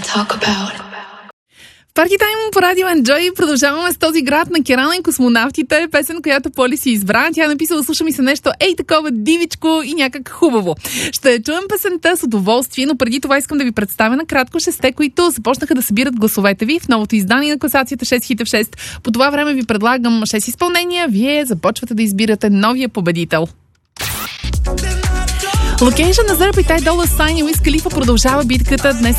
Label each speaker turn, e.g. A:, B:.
A: Парти Тайм по Радио Enjoy. Продължаваме с този град на Керана и космонавтите. Песен, която Поли си избра. Тя е написала: слуша ми се нещо ей такова дивичко и някак хубаво. Ще чуем песента с удоволствие, но преди това искам да ви представя накратко 6-те, които започнаха да събират гласовете ви в новото издание на класацията 6 хита в 6. По това време ви предлагам 6 изпълнения. Вие започвате да избирате новия победител. Локейшън на Зърб и Тай Дола Сайн и Уиз Калифа продължава битката. Днес